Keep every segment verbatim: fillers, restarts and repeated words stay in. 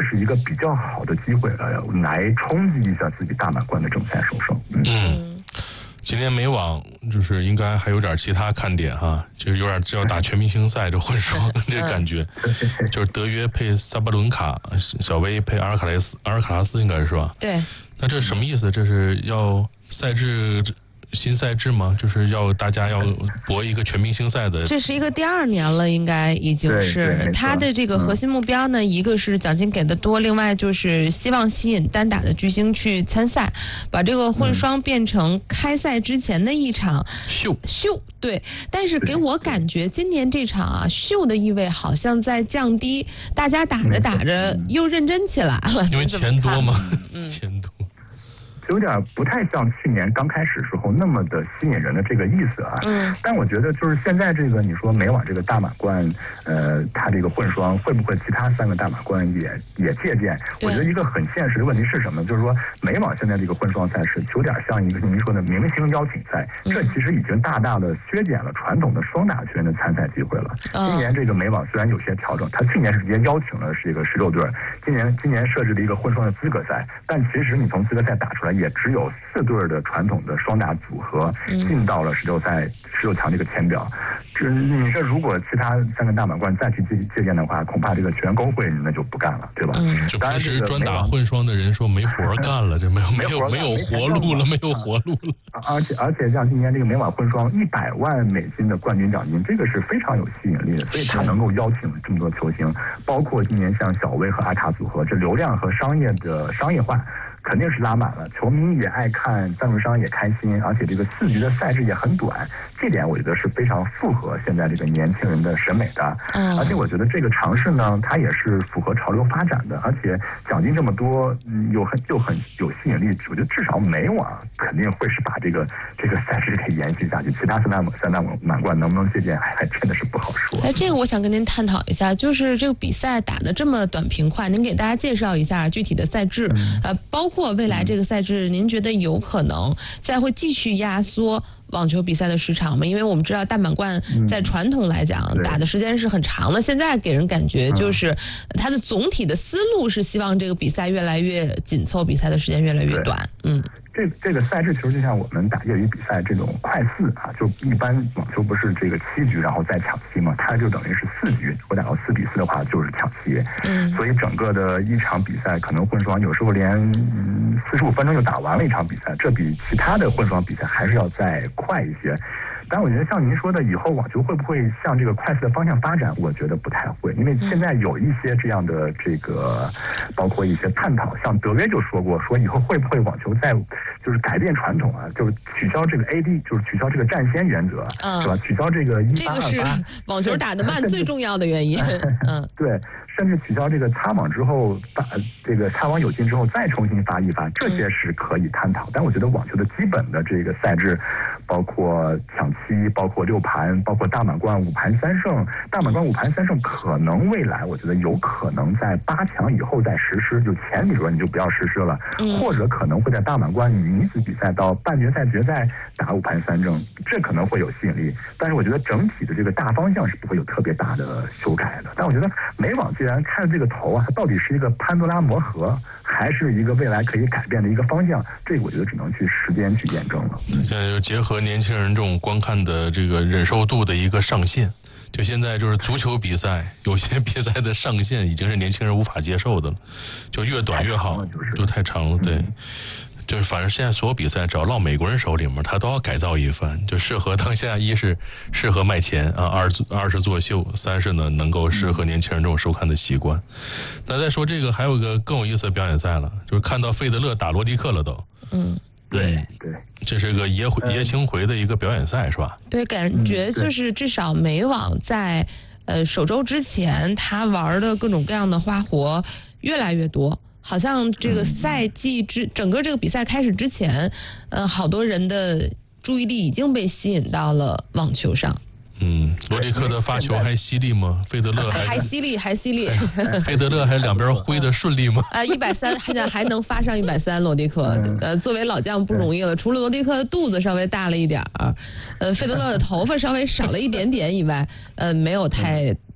是一个比较好的机会，呃，来冲击一下自己大满贯的正赛首胜。嗯。 嗯今天美网就是应该还有点其他看点哈，就是有点就要打全明星赛这混双这感觉，就是德约配萨巴伦卡，小威配阿尔卡莱斯，阿尔卡拉斯应该是吧？ 对。 那这是什么意思？这是要赛制新赛制吗？就是要大家要搏一个全明星赛的？ 这是一个第二年了，应该已经是他的这个核心目标呢、嗯。一个是奖金给的多，另外就是希望吸引单打的巨星去参赛，把这个混双变成开赛之前的一场秀秀。对，但是给我感觉今年这场啊秀的意味好像在降低，大家打着打着又认真起来了， 因为钱多嘛，嗯、钱多。 有点不太像去年刚开始时候那么的吸引人的这个意思啊，嗯，但我觉得就是现在这个你说美网这个大满贯，呃，它这个混双会不会其他三个大满贯也也借鉴？我觉得一个很现实的问题是什么？就是说美网现在这个混双赛事有点像一个您说的明星邀请赛，这其实已经大大的削减了传统的双打圈的参赛机会了。今年这个美网虽然有些调整，它去年是直接邀请了是一个十六对，今年今年设置了一个混双的资格赛，但其实你从资格赛打出来。也只有四对的传统的双打组合进到了十六赛十六强这个签表。这你这如果其他三个大满贯再去借借鉴的话，恐怕这个全工会那就不干了，对吧？ 嗯，就平时专打混双的人说没活干了，这没有没有没有活路了，没有活路了。 而且而且像今年这个美网混双一百万美金的冠军奖金，这个是非常有吸引力的，所以他能够邀请这么多球星，包括今年像小威和阿卡组合，这流量和商业的商业化。肯定是拉满了，球迷也爱看，赞助商也开心，而且这个四局的赛制也很短，这点我觉得是非常符合现在这个年轻人的审美的。嗯，而且我觉得这个尝试呢，它也是符合潮流发展的，而且奖金这么多，嗯，又很又很有吸引力，我觉得至少美网肯定会是把这个这个赛事给延续下去，其他三大三大满贯能不能借鉴，还真的是不好说。 哎，这个我想跟您探讨一下，就是这个比赛打得这么短平快，您给大家介绍一下具体的赛制，嗯、呃，包括。包括未来这个赛制，您觉得有可能再会继续压缩网球比赛的时长吗？因为我们知道大满贯在传统来讲、嗯、打的时间是很长的，现在给人感觉就是它的总体的思路是希望这个比赛越来越紧凑，比赛的时间越来越短。嗯。 这这个赛制其实就像我们打业余比赛这种快四啊，就一般网球不是这个七局然后再抢七嘛，它就等于是四局，我打到四比四的话就是抢七，嗯，所以整个的一场比赛可能混双有时候连四十五分钟就打完了一场比赛，这比其他的混双比赛还是要再快一些。但我觉得像您说的，以后网球会不会向这个快速的方向发展？我觉得不太会，因为现在有一些这样的这个，包括一些探讨，像德约就说过，说以后会不会网球在就是改变传统啊，就是取消这个 A D， 就是取消这个占先原则，嗯、是吧？取消这个一八二八， 这个是网球打得慢最重要的原因。嗯， 对。甚至取消这个擦网之后，发这个擦网有劲之后再重新发一发，这些是可以探讨。但我觉得网球的基本的这个赛制，包括抢七，包括六盘，包括大满贯五盘三胜，大满贯五盘三胜可能未来我觉得有可能在八强以后再实施，就前几轮你就不要实施了，或者可能会在大满贯女子比赛到半决赛、决赛打五盘三胜，这可能会有吸引力。但是我觉得整体的这个大方向是不会有特别大的修改的。但我觉得美网既然开了这个头啊，它到底是一个潘多拉魔盒，还是一个未来可以改变的一个方向？这个我觉得只能去时间去验证了。 现在就结合年轻人这种观看的这个忍受度的一个上限，就现在就是足球比赛，有些比赛的上限已经是年轻人无法接受的了，就越短越好，都太长了，对。嗯，就是反正现在所有比赛只要落美国人手里面，他都要改造一番，就适合当下一是适合卖钱啊，二二是作秀，三是呢能够适合年轻人这种收看的习惯。那再说这个还有一个更有意思的表演赛了，就是看到费德勒打罗迪克了都。 嗯， 对对， 这是个爷爷青回的一个表演赛是吧？ 对，感觉就是至少美网在呃首周之前，他玩的各种各样的花活越来越多。好像这个赛季之整个这个比赛开始之前，呃，好多人的注意力已经被吸引到了网球上。 嗯，罗迪克的发球还犀利吗？费德勒还还犀利，还犀利。 费德勒还两边挥的顺利吗？ 啊，一百三，还还能发上一百三，罗迪克。呃，作为老将不容易了。除了罗迪克的肚子稍微大了一点儿，呃，费德勒的头发稍微少了一点点以外，呃，没有太。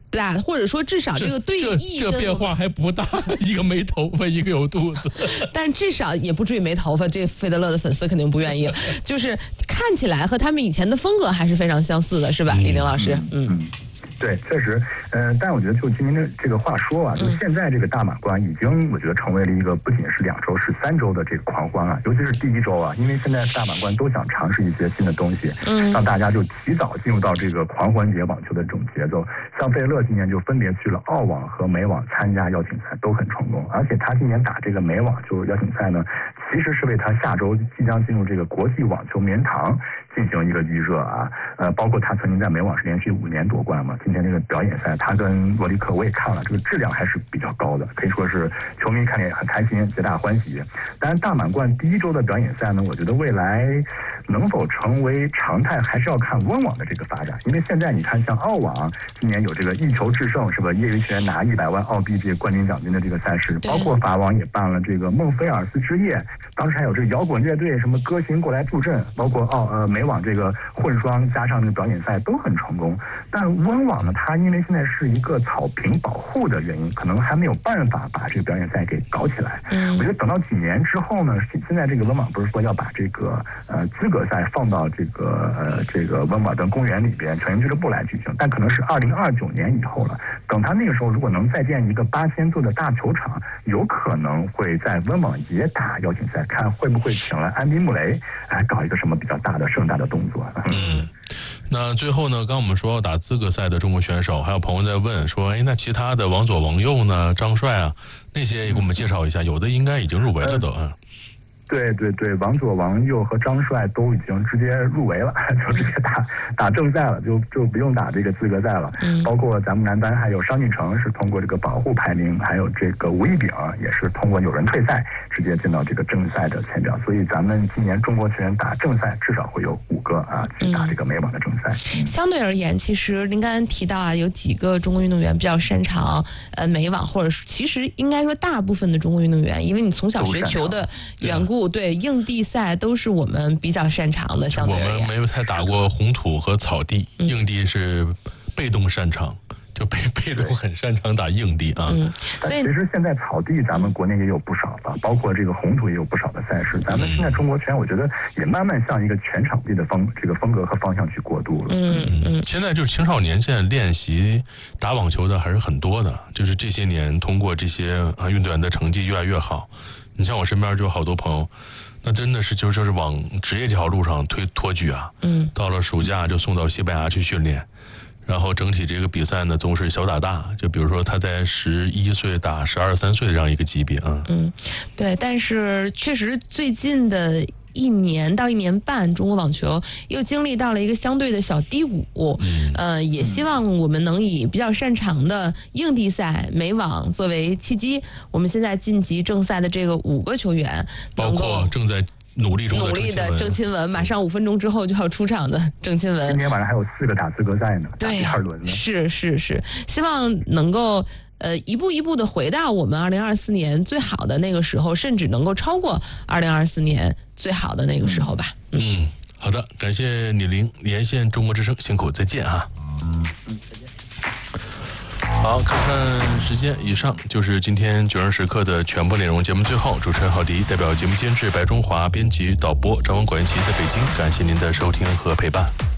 大，或者说至少这个对弈这这变化还不大，一个没头发，一个有肚子， 但至少也不至于没头发。这费德勒的粉丝肯定不愿意，就是看起来和他们以前的风格还是非常相似的，是吧，李宁老师？嗯。 嗯对，确实，嗯、呃，但我觉得就今天的这个话说啊，就是现在这个大满贯已经，我觉得成为了一个不仅是两周，是三周的这个狂欢啊，尤其是第一周啊，因为现在大满贯都想尝试一些新的东西，嗯，让大家就提早进入到这个狂欢节网球的这种节奏。像费德勒今年就分别去了澳网和美网参加邀请赛，都很成功，而且他今年打这个美网就是邀请赛呢，其实是为他下周即将进入这个国际网球名人堂进行一个预热啊，呃，包括他曾经在美网是连续五年夺冠嘛，今天这个表演赛，他跟罗利克我也看了，这个质量还是比较高的，可以说是球迷看得也很开心，皆大欢喜。当然，大满贯第一周的表演赛呢，我觉得未来能否成为常态，还是要看温网的这个发展。因为现在你看，像澳网今年有这个一球制胜，是吧？业余球员拿一百万澳币这个冠军奖金的这个赛事，包括法网也办了这个孟菲尔斯之夜，当时还有这个摇滚乐队什么歌星过来助阵，包括澳呃美网这个混双加上这个表演赛都很成功。但温网呢，它因为现在是一个草坪保护的原因，可能还没有办法把这个表演赛给搞起来。嗯，我觉得等到几年之后呢，现在这个温网不是说要把这个呃资格赛放到这个呃这个温瓦登公园里边全俱乐部来举行，但可能是二零二九年以后了。等他那个时候如果能再建一个八千座的大球场，有可能会在温网也打邀请赛，看会不会请来安迪穆雷来搞一个什么比较大的盛大的动作。 嗯。那最后呢，刚我们说要打资格赛的中国选手，还有朋友在问说，哎，那其他的王左、王右呢，张帅啊，那些也给我们介绍一下，有的应该已经入围了都啊。 对对对，王左、王右和张帅都已经直接入围了，就直接打打正赛了，就就不用打这个资格赛了。嗯，包括咱们男单还有商俊成是通过这个保护排名，还有这个吴亦丙也是通过有人退赛直接进到这个正赛的签表。所以咱们今年中国球员打正赛至少会有五个啊，去打这个美网的正赛。 嗯、相对而言，其实您刚才提到啊，有几个中国运动员比较擅长呃美网，或者是其实应该说大部分的中国运动员，因为你从小学球的缘故。对，硬地赛都是我们比较擅长的，相对而言。 我们没太打过红土和草地，嗯、硬地是被动擅长，就被被动很擅长打硬地啊。 嗯，所以其实现在草地咱们国内也有不少的，包括这个红土也有不少的赛事。咱们现在中国拳，我觉得也慢慢向一个全场地的风这个风格和方向去过渡了。 嗯嗯， 现在就是青少年现在练习打网球的还是很多的，就是这些年通过这些啊运动员的成绩越来越好。你像我身边就有好多朋友，那真的是就就是往职业这条路上推托举啊。嗯，到了暑假就送到西班牙去训练，然后整体这个比赛呢总是小打大，就比如说他在十一岁打十二三岁的这样一个级别啊。 嗯，对，但是确实最近的一年到一年半，中国网球又经历到了一个相对的小低谷。嗯，呃，也希望我们能以比较擅长的硬地赛、美网作为契机，我们现在晋级正赛的这个五个球员， 包括正在努力中的努力的郑钦文，马上五分钟之后就要出场的郑钦文， 今天晚上还有四个打资格赛呢，打第二轮呢。 是是是，希望能够。呃，一步一步的回到我们二零二四年最好的那个时候，甚至能够超过二零二四年最好的那个时候吧。 嗯，嗯好的，感谢李玲连线中国之声，辛苦，再见啊。嗯，再见。好，看看时间，以上就是今天九人时刻的全部内容。节目最后，主持人郝迪代表节目监制白中华、编辑导播张文管琪在北京，感谢您的收听和陪伴。